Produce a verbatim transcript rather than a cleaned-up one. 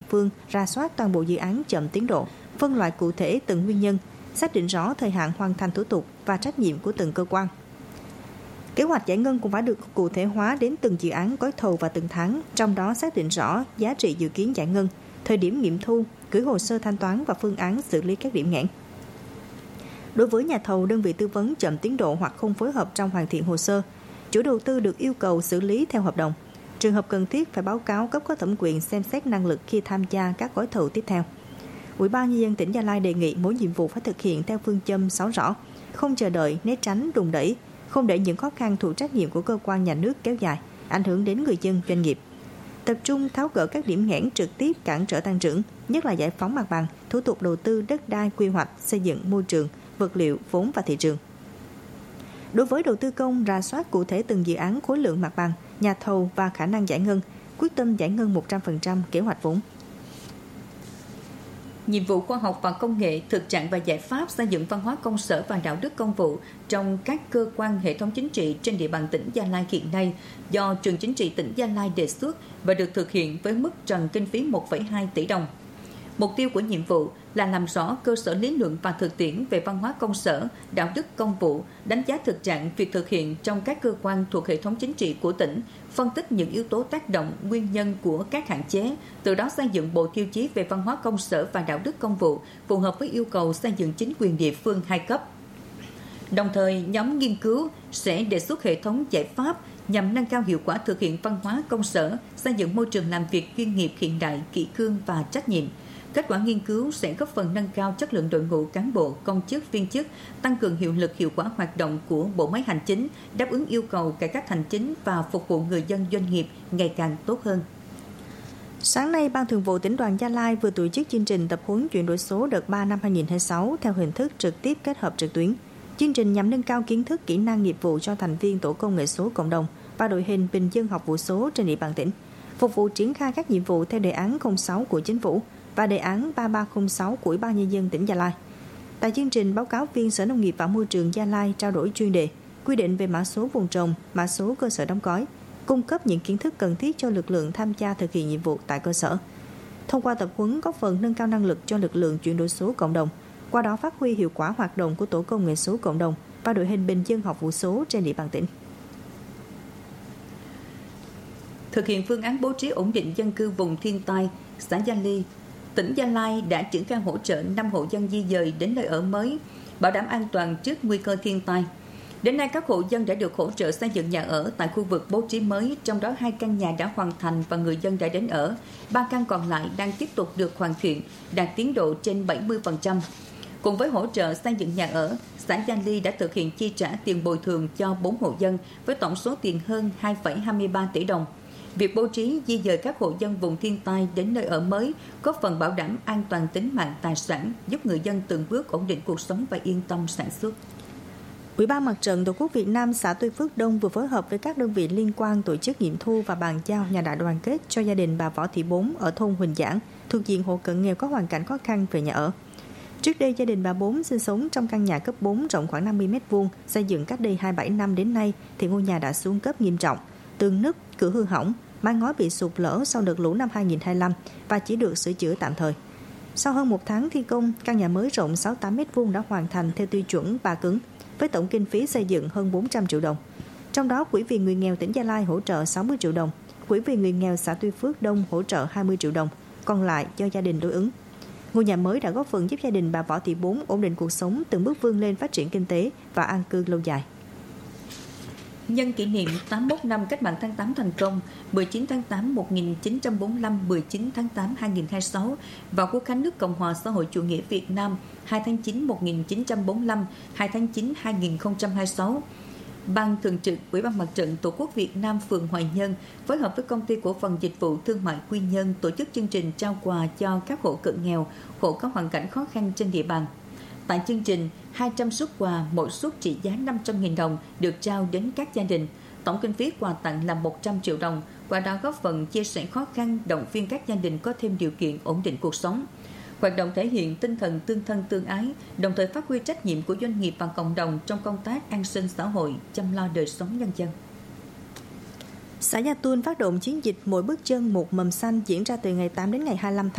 phương rà soát toàn bộ dự án chậm tiến độ, phân loại cụ thể từng nguyên nhân, xác định rõ thời hạn hoàn thành thủ tục và trách nhiệm của từng cơ quan. Kế hoạch giải ngân cũng phải được cụ thể hóa đến từng dự án gói thầu và từng tháng, trong đó xác định rõ giá trị dự kiến giải ngân, thời điểm nghiệm thu, gửi hồ sơ thanh toán và phương án xử lý các điểm nghẽn. Đối với nhà thầu, đơn vị tư vấn chậm tiến độ hoặc không phối hợp trong hoàn thiện hồ sơ, chủ đầu tư được yêu cầu xử lý theo hợp đồng. Trường hợp cần thiết phải báo cáo cấp có thẩm quyền xem xét năng lực khi tham gia các gói thầu tiếp theo. Ủy ban Nhân dân tỉnh Gia Lai đề nghị mỗi nhiệm vụ phải thực hiện theo phương châm sáu rõ, không chờ đợi, né tránh, đùn đẩy, không để những khó khăn thuộc trách nhiệm của cơ quan nhà nước kéo dài, ảnh hưởng đến người dân, doanh nghiệp. Tập trung tháo gỡ các điểm nghẽn trực tiếp cản trở tăng trưởng, nhất là giải phóng mặt bằng, thủ tục đầu tư, đất đai, quy hoạch, xây dựng, môi trường, vật liệu, vốn và thị trường. Đối với đầu tư công, rà soát cụ thể từng dự án, khối lượng mặt bằng, nhà thầu và khả năng giải ngân, quyết tâm giải ngân một trăm phần trăm kế hoạch vốn. Nhiệm vụ khoa học và công nghệ, thực trạng và giải pháp xây dựng văn hóa công sở và đạo đức công vụ trong các cơ quan hệ thống chính trị trên địa bàn tỉnh Gia Lai hiện nay do Trường Chính trị tỉnh Gia Lai đề xuất và được thực hiện với mức trần kinh phí một phẩy hai tỷ đồng. Mục tiêu của nhiệm vụ là làm rõ cơ sở lý luận và thực tiễn về văn hóa công sở, đạo đức công vụ, đánh giá thực trạng việc thực hiện trong các cơ quan thuộc hệ thống chính trị của tỉnh, phân tích những yếu tố tác động, nguyên nhân của các hạn chế, từ đó xây dựng bộ tiêu chí về văn hóa công sở và đạo đức công vụ phù hợp với yêu cầu xây dựng chính quyền địa phương hai cấp. Đồng thời, nhóm nghiên cứu sẽ đề xuất hệ thống giải pháp nhằm nâng cao hiệu quả thực hiện văn hóa công sở, xây dựng môi trường làm việc chuyên nghiệp hiện đại, kỷ cương và trách nhiệm. Kết quả nghiên cứu sẽ góp phần nâng cao chất lượng đội ngũ cán bộ, công chức, viên chức, tăng cường hiệu lực hiệu quả hoạt động của bộ máy hành chính, đáp ứng yêu cầu cải cách hành chính và phục vụ người dân doanh nghiệp ngày càng tốt hơn. Sáng nay, Ban Thường vụ Tỉnh đoàn Gia Lai vừa tổ chức chương trình tập huấn chuyển đổi số đợt ba năm hai nghìn không trăm hai mươi sáu theo hình thức trực tiếp kết hợp trực tuyến. Chương trình nhằm nâng cao kiến thức, kỹ năng nghiệp vụ cho thành viên tổ công nghệ số cộng đồng và đội hình bình dân học vụ số trên địa bàn tỉnh, phục vụ triển khai các nhiệm vụ theo đề án không sáu của Chính phủ và đề án ba ba không sáu của Ủy ban Nhân dân tỉnh Gia Lai. Tại chương trình, báo cáo viên Sở Nông nghiệp và Môi trường Gia Lai trao đổi chuyên đề, quy định về mã số vùng trồng, mã số cơ sở đóng gói, cung cấp những kiến thức cần thiết cho lực lượng tham gia thực hiện nhiệm vụ tại cơ sở. Thông qua tập huấn góp phần nâng cao năng lực cho lực lượng chuyển đổi số cộng đồng, qua đó phát huy hiệu quả hoạt động của tổ công nghệ số cộng đồng và đội hình bình dân học vụ số trên địa bàn tỉnh. Thực hiện phương án bố trí ổn định dân cư vùng thiên tai, xã Gia Ly, tỉnh Gia Lai đã triển khai hỗ trợ năm hộ dân di dời đến nơi ở mới, bảo đảm an toàn trước nguy cơ thiên tai. Đến nay, các hộ dân đã được hỗ trợ xây dựng nhà ở tại khu vực bố trí mới, trong đó hai căn nhà đã hoàn thành và người dân đã đến ở. Ba căn còn lại đang tiếp tục được hoàn thiện, đạt tiến độ trên bảy mươi phần trăm. Cùng với hỗ trợ xây dựng nhà ở, xã Gia Ly đã thực hiện chi trả tiền bồi thường cho bốn hộ dân với tổng số tiền hơn hai phẩy hai ba tỷ đồng. Việc bố trí di dời các hộ dân vùng thiên tai đến nơi ở mới góp phần bảo đảm an toàn tính mạng tài sản, giúp người dân từng bước ổn định cuộc sống và yên tâm sản xuất. Ủy ban Mặt trận Tổ quốc Việt Nam xã Tuy Phước Đông vừa phối hợp với các đơn vị liên quan tổ chức nghiệm thu và bàn giao nhà đại đoàn kết cho gia đình bà Võ Thị Bốn ở thôn Huỳnh Giảng, thuộc diện hộ cận nghèo có hoàn cảnh khó khăn về nhà ở. Trước đây, gia đình bà Bốn sinh sống trong căn nhà cấp bốn rộng khoảng năm mươi mét vuông, xây dựng cách đây hai mươi bảy năm đến nay thì ngôi nhà đã xuống cấp nghiêm trọng, tường nứt, cửa hư hỏng, mái ngói bị sụt lở sau đợt lũ năm hai nghìn không trăm hai mươi lăm và chỉ được sửa chữa tạm thời. Sau hơn một tháng thi công, căn nhà mới rộng sáu mươi tám mét vuông đã hoàn thành theo tiêu chuẩn ba cứng, với tổng kinh phí xây dựng hơn bốn trăm triệu đồng. Trong đó, Quỹ vì người nghèo tỉnh Gia Lai hỗ trợ sáu mươi triệu đồng, Quỹ vì người nghèo xã Tuy Phước Đông hỗ trợ hai mươi triệu đồng, còn lại do gia đình đối ứng. Ngôi nhà mới đã góp phần giúp gia đình bà Võ Thị Bốn ổn định cuộc sống, từng bước vươn lên phát triển kinh tế và an cư lâu dài. Nhân kỷ niệm tám mươi mốt năm Cách mạng tháng tám thành công, mười chín tháng tám một nghìn chín trăm bốn mươi lăm, mười chín tháng tám hai nghìn không trăm hai mươi sáu và Quốc khánh nước Cộng hòa xã hội chủ nghĩa Việt Nam hai tháng chín một nghìn chín trăm bốn mươi lăm, hai tháng chín hai nghìn không trăm hai mươi sáu. Ban Thường trực Ủy ban Mặt trận Tổ quốc Việt Nam phường Hoài Nhân phối hợp với Công ty Cổ phần Dịch vụ Thương mại Quy Nhơn tổ chức chương trình trao quà cho các hộ cận nghèo, hộ có hoàn cảnh khó khăn trên địa bàn. Tại chương trình, hai trăm suất quà, mỗi suất trị giá năm trăm nghìn đồng được trao đến các gia đình. Tổng kinh phí quà tặng là một trăm triệu đồng, qua đó góp phần chia sẻ khó khăn, động viên các gia đình có thêm điều kiện ổn định cuộc sống. Hoạt động thể hiện tinh thần tương thân tương ái, đồng thời phát huy trách nhiệm của doanh nghiệp và cộng đồng trong công tác an sinh xã hội, chăm lo đời sống nhân dân. Xã Gia Tuôn phát động chiến dịch Mỗi bước chân một mầm xanh diễn ra từ ngày tám đến ngày hai mươi lăm tháng